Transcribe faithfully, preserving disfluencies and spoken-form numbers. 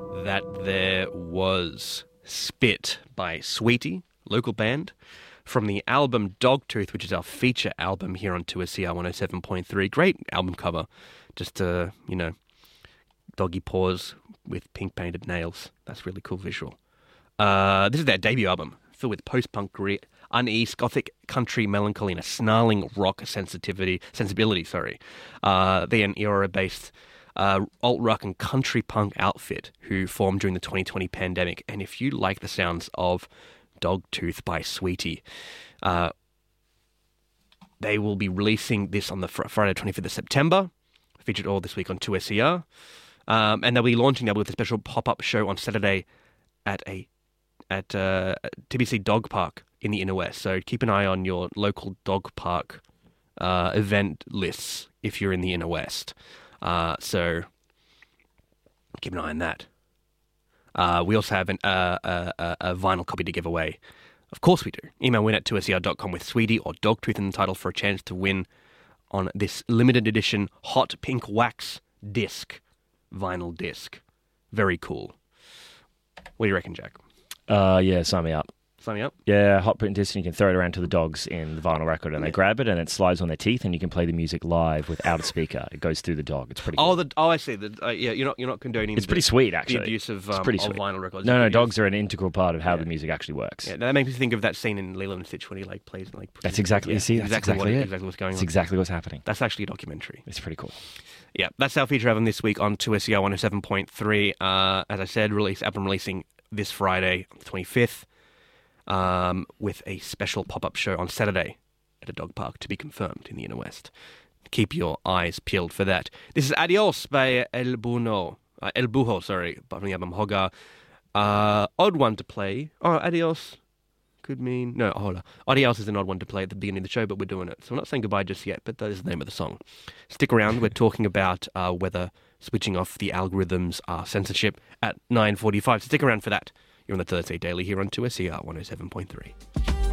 That there was Spit by Sweetie, local band, from the album Dogtooth, which is our feature album here on two S C R one oh seven point three. Great album cover. Just, uh, you know, doggy paws with pink painted nails. That's really cool visual. Uh, this is their debut album, filled with post-punk grit, unease, gothic country melancholy, and a snarling rock sensitivity, sensibility. Sorry, uh, they're an era-based uh, alt-rock and country punk outfit who formed during the twenty twenty pandemic. And if you like the sounds of Dogtooth by Sweetie, uh, they will be releasing this on the fr- Friday twenty-fifth of September. Featured all this week on two S C R, um, and they'll be launching that with a special pop-up show on Saturday at a at uh, T B C Dog Park in the Inner West. So keep an eye on your local dog park uh, event lists if you're in the Inner West. Uh, so keep an eye on that. Uh, we also have an, uh, a, a, a vinyl copy to give away. Of course we do. Email win at two S C R dot com with Sweetie or Dogtooth in the title for a chance to win on this limited edition hot pink wax disc, vinyl disc. Very cool. What do you reckon, Jack? Uh, yeah, sign me up. Sign me up? Yeah, hot print disc, and you can throw it around to the dogs in the vinyl record, and yeah. they grab it, and it slides on their teeth, and you can play the music live without a speaker. It goes through the dog. It's pretty cool. Oh, the, oh I see. The, uh, yeah, you're not you're not condoning It's the, pretty sweet, actually. the abuse of, um, it's pretty of sweet. vinyl records. No, no, dogs are an integral part of how yeah. the music actually works. Yeah, that makes me think of that scene in Lilo and Stitch when he like plays and like... That's exactly, yeah, you see, that's exactly, exactly, what, it. exactly what's going That's on. exactly what's happening. That's actually a documentary. It's pretty cool. Yeah, that's our feature album this week on two S C R one oh seven point three. Uh, as I said, release album releasing this Friday, the twenty-fifth. Um, with a special pop-up show on Saturday at a dog park to be confirmed in the Inner West. Keep your eyes peeled for that. This is Adios by El Buno. Uh, El Buho, sorry, from the album Hogar. Uh, odd one to play. Oh, Adios could mean... No, hold on. Adios is an odd one to play at the beginning of the show, but we're doing it. So we're not saying goodbye just yet, but that is the name of the song. Stick around. We're talking about uh, whether switching off the algorithms are censorship at nine forty-five. So stick around for that. You're on the Thursday Daily here on two S C R one oh seven point three.